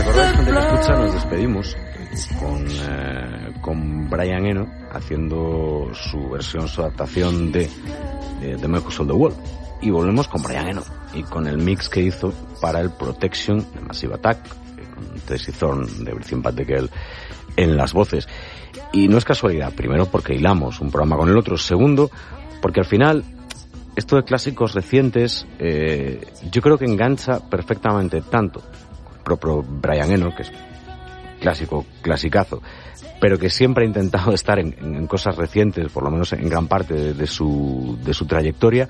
recordáis, gente que escucha, nos despedimos con Brian Eno haciendo su versión, su adaptación de The Man Who Sold the World. Y volvemos con Brian Eno y con el mix que hizo para el Protection de Massive Attack, con Tracy Thorn de Everything But the Girl en las voces. Y no es casualidad, primero porque hilamos un programa con el otro, segundo porque al final esto de clásicos recientes yo creo que engancha perfectamente tanto el propio Brian Eno, que es clasicazo, pero que siempre ha intentado estar en cosas recientes, por lo menos en gran parte de su trayectoria,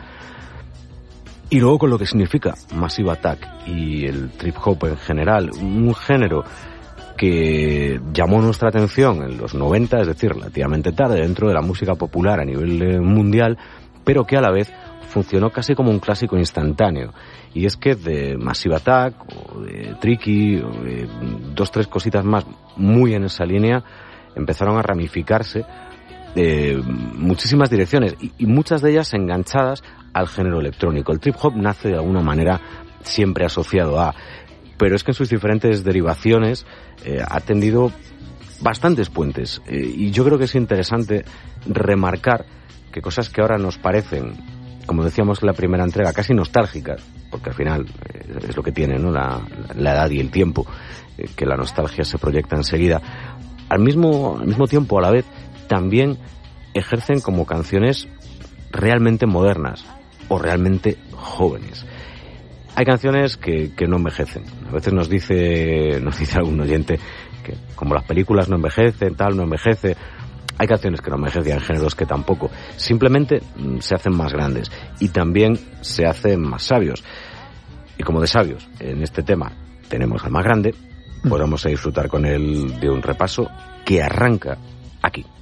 y luego con lo que significa Massive Attack y el trip hop en general, un género que llamó nuestra atención en los 90, es decir, relativamente tarde dentro de la música popular a nivel mundial, pero que a la vez funcionó casi como un clásico instantáneo. Y es que de Massive Attack o de Tricky o de 2-3 cositas más muy en esa línea empezaron a ramificarse muchísimas direcciones y muchas de ellas enganchadas al género electrónico. El trip hop nace de alguna manera siempre asociado a, pero es que en sus diferentes derivaciones ha tendido bastantes puentes, y yo creo que es interesante remarcar que cosas que ahora nos parecen, como decíamos en la primera entrega, casi nostálgicas, porque al final es lo que tiene, ¿no? La edad y el tiempo, que la nostalgia se proyecta enseguida, al mismo tiempo, a la vez, también ejercen como canciones realmente modernas o realmente jóvenes. Hay canciones que no envejecen. A veces nos dice algún oyente que como las películas no envejecen, tal, no envejece. Hay canciones que no envejecen, géneros que tampoco. Simplemente se hacen más grandes y también se hacen más sabios. Y como de sabios en este tema tenemos al más grande, pues vamos a disfrutar con él de un repaso que arranca aquí.